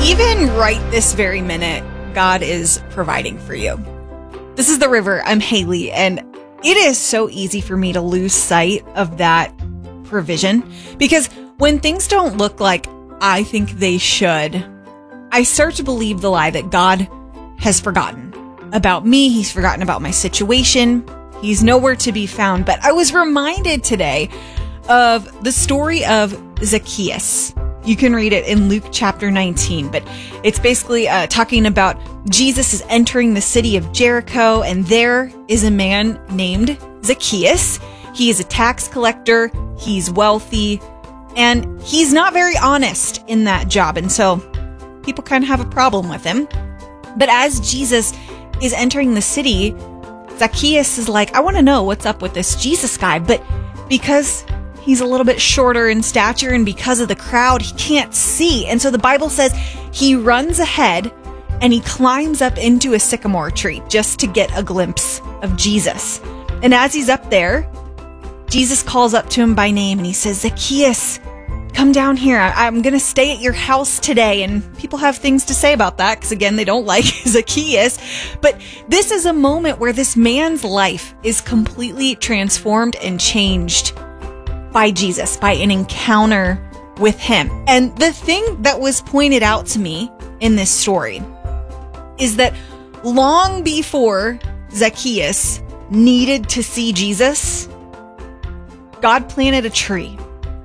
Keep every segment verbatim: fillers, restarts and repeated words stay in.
Even right this very minute, God is providing for you. This is The River. I'm Haley, and it is so easy for me to lose sight of that provision because when things don't look like I think they should, I start to believe the lie that God has forgotten about me. He's forgotten about my situation. He's nowhere to be found. But I was reminded today of the story of Zacchaeus. You can read it in Luke chapter nineteen, but it's basically uh, talking about Jesus is entering the city of Jericho, and there is a man named Zacchaeus. He is a tax collector. He's wealthy, and he's not very honest in that job. And so people kind of have a problem with him. But as Jesus is entering the city, Zacchaeus is like, I want to know what's up with this Jesus guy. But because he's a little bit shorter in stature and because of the crowd, he can't see. And so the Bible says he runs ahead and he climbs up into a sycamore tree just to get a glimpse of Jesus. And as he's up there, Jesus calls up to him by name and he says, Zacchaeus, come down here. I'm going to stay at your house today. And people have things to say about that because, again, they don't like Zacchaeus. But this is a moment where this man's life is completely transformed and changed by Jesus, by an encounter with him. And the thing that was pointed out to me in this story is that long before Zacchaeus needed to see Jesus, God planted a tree.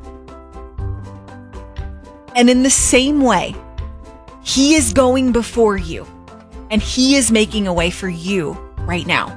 And in the same way, he is going before you, and he is making a way for you right now.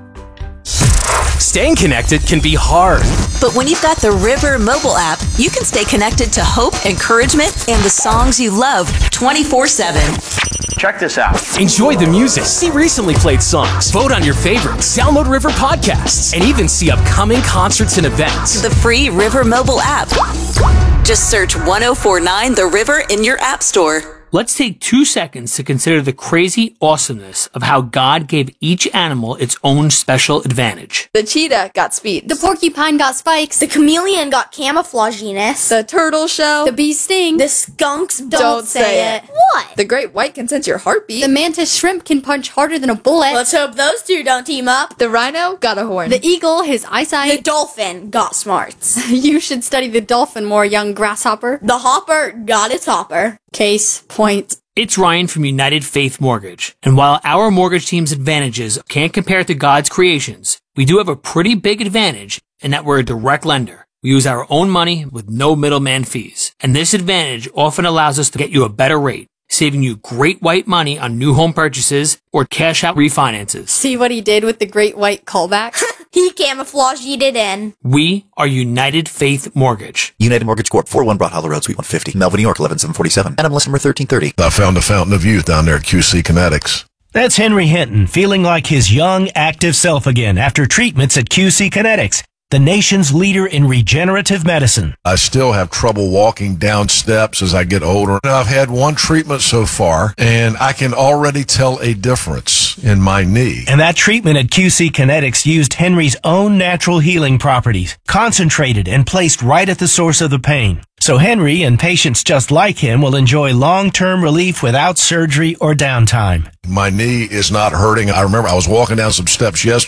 Staying connected can be hard. But when you've got the River mobile app, you can stay connected to hope, encouragement, and the songs you love twenty-four seven. Check this out. Enjoy the music, see recently played songs, vote on your favorites, download River podcasts, and even see upcoming concerts and events. The free River mobile app. Just search one oh four nine The River in your app store. Let's take two seconds to consider the crazy awesomeness of how God gave each animal its own special advantage. The cheetah got speed. The porcupine got spikes. The chameleon got camouflaginess. The turtle shell. The bee sting. The skunks don't, Don't say, say it. it. What? The great white can sense your heartbeat. The mantis shrimp can punch harder than a bullet. Let's hope those two don't team up. The rhino got a horn. The eagle, his The eyesight. dolphin got smarts. You should study the dolphin more, young grasshopper. The hopper got its hopper. Case point. It's Ryan from United Faith Mortgage. And while our mortgage team's advantages can't compare to God's creations, we do have a pretty big advantage in that we're a direct lender. We use our own money with no middleman fees. And this advantage often allows us to get you a better rate, saving you great white money on new home purchases or cash out refinances. See what he did with the great white callback? He camouflaged it in. We are United Faith Mortgage. United Mortgage Corp, four oh one Broad Hollow Road, Suite one fifty, Melville, New York, eleven seven forty-seven. N M L S number thirteen thirty. I found a fountain of youth down there at Q C Kinetics. That's Henry Hinton, feeling like his young, active self again after treatments at Q C Kinetics, the nation's leader in regenerative medicine. I still have trouble walking down steps as I get older. I've had one treatment so far, and I can already tell a difference in my knee. And that treatment at Q C Kinetics used Henry's own natural healing properties, concentrated and placed right at the source of the pain. So Henry and patients just like him will enjoy long-term relief without surgery or downtime. My knee is not hurting. I remember I was walking down some steps yesterday.